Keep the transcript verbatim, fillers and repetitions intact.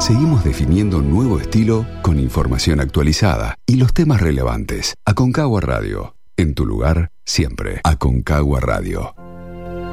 seguimos definiendo un nuevo estilo con información actualizada y los temas relevantes. Aconcagua Radio, en tu lugar, siempre. Aconcagua Radio.